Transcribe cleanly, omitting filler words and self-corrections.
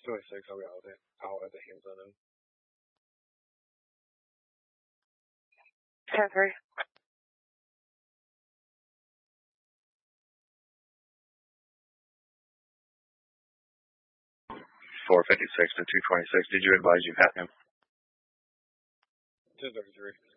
26, I'll be out at the Hands-On end. 10-3. 456 to 226. Did you advise you had him? 1033.